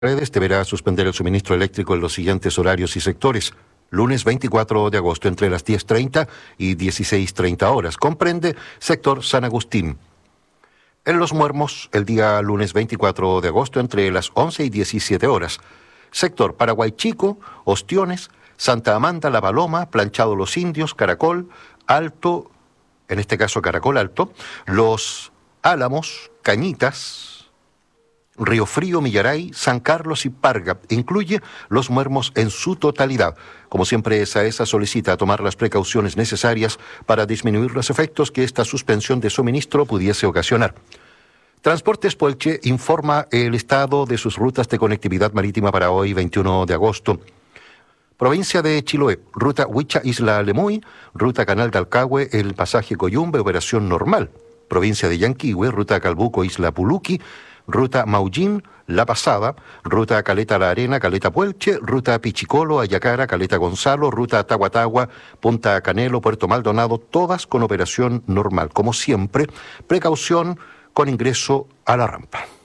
Redes deberá suspender el suministro eléctrico en los siguientes horarios y sectores. Lunes 24 de agosto entre las 10:30 y 16:30 horas. Comprende sector San Agustín. En Los Muermos, el día lunes 24 de agosto entre las 11 y 17 horas. Sector Paraguay Chico, Ostiones, Santa Amanda, La Paloma, Planchado Los Indios, Caracol, Alto, en este caso Caracol Alto, Los Álamos, Cañitas, Río Frío, Millaray, San Carlos y Parga. Incluye Los Muermos en su totalidad. Como siempre, SAESA solicita tomar las precauciones necesarias para disminuir los efectos que esta suspensión de suministro pudiese ocasionar. Transportes Puelche informa el estado de sus rutas de conectividad marítima para hoy, 21 de agosto. Provincia de Chiloé, ruta Huicha-Isla Lemoy, ruta Canal de Alcagüe, el pasaje Coyumbe, operación normal. Provincia de Yanquihue, ruta Calbuco-Isla Puluqui, ruta Maullín, La Pasada, ruta Caleta La Arena, Caleta Puelche, ruta Pichicolo, Ayacara, Caleta Gonzalo, ruta Tahuatahua, Punta Canelo, Puerto Maldonado, todas con operación normal. Como siempre, precaución con ingreso a la rampa.